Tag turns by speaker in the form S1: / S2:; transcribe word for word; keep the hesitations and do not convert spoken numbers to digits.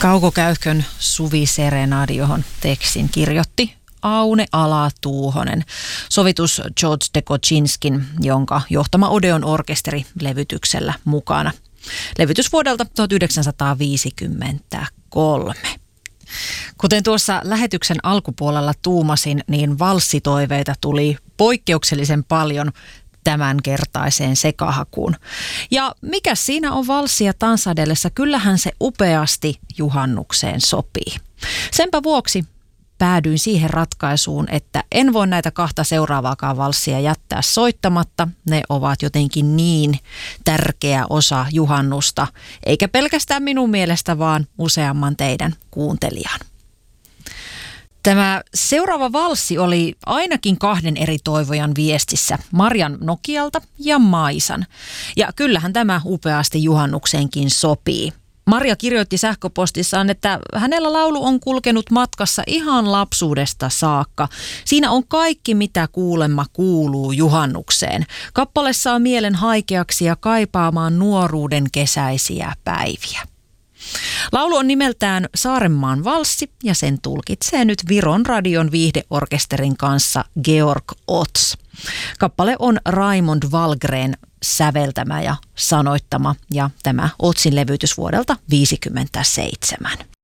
S1: Kaukokäykön Suviserenadi, johon tekstin kirjoitti Aune Ala-Tuuhonen. Sovitus George de Kochinskin, jonka johtama Odeon orkesteri levytyksellä mukana. Levytys vuodelta tuhatyhdeksänsataaviisikymmentäkolme. Kuten tuossa lähetyksen alkupuolella tuumasin, niin valssitoiveita tuli poikkeuksellisen paljon tämänkertaiseen sekahakuun. Ja mikä siinä on valssia tansadellessa, kyllähän se upeasti juhannukseen sopii. Senpä vuoksi päädyin siihen ratkaisuun, että en voi näitä kahta seuraavaakaan valssia jättää soittamatta. Ne ovat jotenkin niin tärkeä osa juhannusta, eikä pelkästään minun mielestä, vaan useamman teidän kuuntelijan. Tämä seuraava valssi oli ainakin kahden eri toivojan viestissä, Marjan Nokialta ja Maisan. Ja kyllähän tämä upeasti juhannukseenkin sopii. Marja kirjoitti sähköpostissaan, että hänellä laulu on kulkenut matkassa ihan lapsuudesta saakka. Siinä on kaikki, mitä kuulemma kuuluu juhannukseen. Kappale saa mielen haikeaksi ja kaipaamaan nuoruuden kesäisiä päiviä. Laulu on nimeltään Saarenmaan valssi ja sen tulkitsee nyt Viron radion viihdeorkesterin kanssa Georg Ots. Kappale on Raimond Wallgren säveltämä ja sanoittama ja tämä Otsin levytys vuodelta tuhatyhdeksänsataaviisikymmentäseitsemän.